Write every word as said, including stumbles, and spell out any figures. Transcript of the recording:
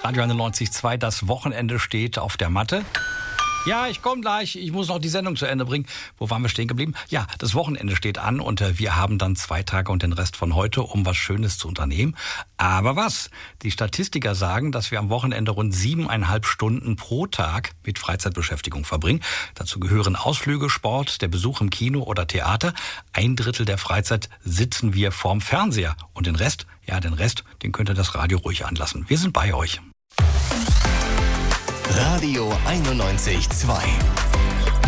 Radio einundneunzig Komma zwei, das Wochenende steht auf der Matte. Ja, ich komme gleich. Ich muss noch die Sendung zu Ende bringen. Wo waren wir stehen geblieben? Ja, das Wochenende steht an und äh, wir haben dann zwei Tage und den Rest von heute, um was Schönes zu unternehmen. Aber was? Die Statistiker sagen, dass wir am Wochenende rund siebeneinhalb Stunden pro Tag mit Freizeitbeschäftigung verbringen. Dazu gehören Ausflüge, Sport, der Besuch im Kino oder Theater. Ein Drittel der Freizeit sitzen wir vorm Fernseher. Und den Rest, ja, den Rest, den könnt ihr das Radio ruhig anlassen. Wir sind bei euch. Radio einundneunzig Komma zwei